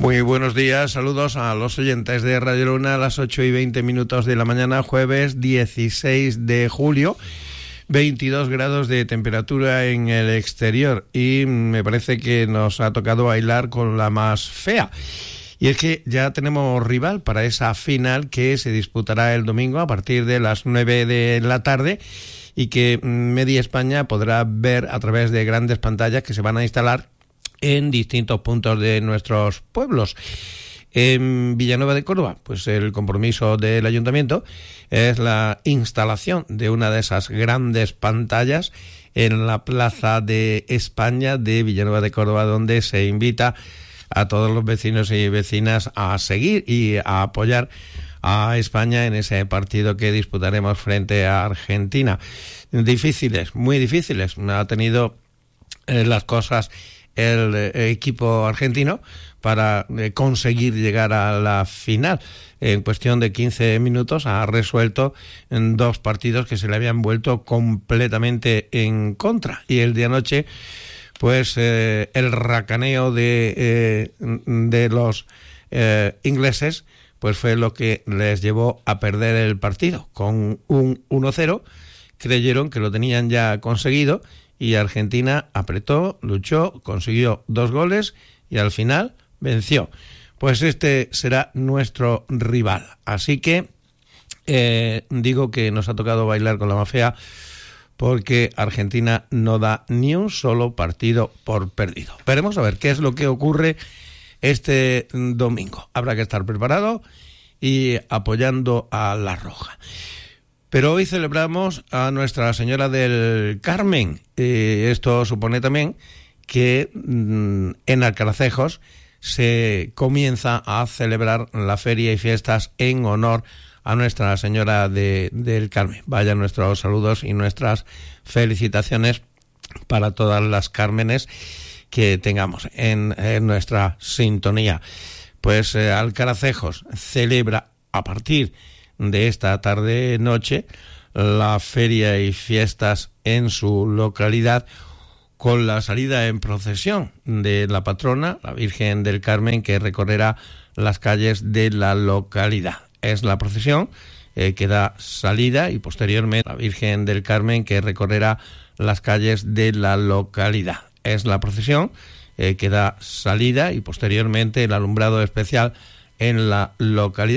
Muy buenos días, saludos a los oyentes de Radio Luna a las 8:20 de la mañana, jueves 16 de julio, 22 grados de temperatura en el exterior y me parece que nos ha tocado bailar con la más fea. Y es que ya tenemos rival para esa final que se disputará el domingo a partir de las 9 de la tarde y que Media España podrá ver a través de grandes pantallas que se van a instalar en distintos puntos de nuestros pueblos. En Villanueva de Córdoba, pues el compromiso del ayuntamiento es la instalación de una de esas grandes pantallas en la Plaza de España de Villanueva de Córdoba, donde se invita a todos los vecinos y vecinas a seguir y a apoyar a España en ese partido que disputaremos frente a Argentina. Difíciles, muy difíciles. Ha tenido las cosas el equipo argentino para conseguir llegar a la final. En cuestión de 15 minutos ha resuelto en dos partidos que se le habían vuelto completamente en contra. Y el de anoche, pues el racaneo de los ingleses, pues fue lo que les llevó a perder el partido. Con un 1-0 creyeron que lo tenían ya conseguido y Argentina apretó, luchó, consiguió 2 goles y al final venció. Pues este será nuestro rival. Así que digo que nos ha tocado bailar con la más fea porque Argentina no da ni un solo partido por perdido. Veremos a ver qué es lo que ocurre este domingo. Habrá que estar preparado y apoyando a la Roja. Pero hoy celebramos a Nuestra Señora del Carmen. Esto supone también que en Alcaracejos se comienza a celebrar la feria y fiestas en honor a Nuestra Señora del Carmen. Vayan nuestros saludos y nuestras felicitaciones para todas las Cármenes que tengamos en nuestra sintonía. Pues Alcaracejos celebra a partir de esta tarde-noche la feria y fiestas en su localidad con la salida en procesión de la patrona, la Virgen del Carmen, que recorrerá las calles de la localidad. Es la procesión que da salida y posteriormente la Virgen del Carmen que recorrerá las calles de la localidad. Es la procesión que da salida y posteriormente el alumbrado especial en la localidad.